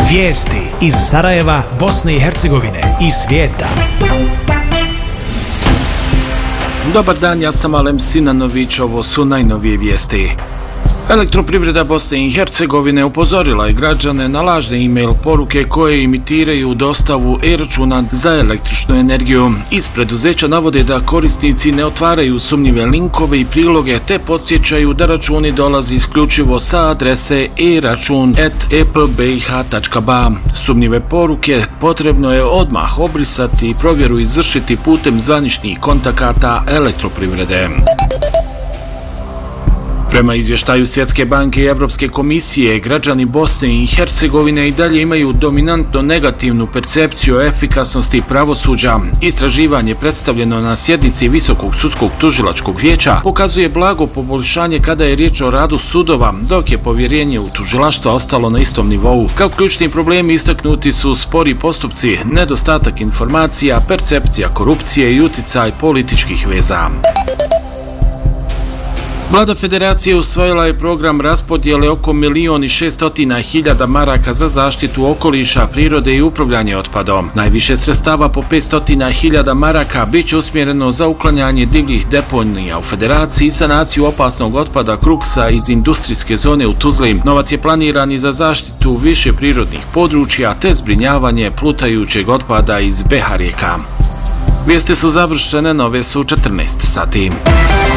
Vijesti iz Sarajeva, Bosne i Hercegovine i svijeta. Dobar dan, ja sam Alem Sinanović, ovo su najnovije vijesti. Elektroprivreda Bosne i Hercegovine upozorila je građane na lažne e-mail poruke koje imitiraju dostavu e-računa za električnu energiju. Iz preduzeća navode da korisnici ne otvaraju sumnjive linkove i priloge te podsjećaju da računi dolazi isključivo sa adrese e-račun@epbih.ba. Sumnjive poruke potrebno je odmah obrisati i provjeru izvršiti putem zvaničnih kontakata elektroprivrede. Prema izvještaju Svjetske banke i Evropske komisije, građani Bosne i Hercegovine i dalje imaju dominantno negativnu percepciju o efikasnosti pravosuđa. Istraživanje predstavljeno na sjednici Visokog sudskog tužilačkog vijeća pokazuje blago poboljšanje kada je riječ o radu sudova, dok je povjerenje u tužilaštva ostalo na istom nivou. Kao ključni problemi istaknuti su spori postupci, nedostatak informacija, percepcija korupcije i uticaj političkih veza. Vlada Federacije usvojila je program raspodjele oko 1.600.000 maraka za zaštitu okoliša, prirode i upravljanje otpadom. Najviše sredstava po 500.000 maraka bit će usmjereno za uklanjanje divljih deponija u Federaciji i sanaciju opasnog otpada kruksa iz industrijske zone u Tuzli. Novac je planiran i za zaštitu više prirodnih područja te zbrinjavanje plutajućeg otpada iz BiH rijeka. Vijesti su završene, nove su 14 sati.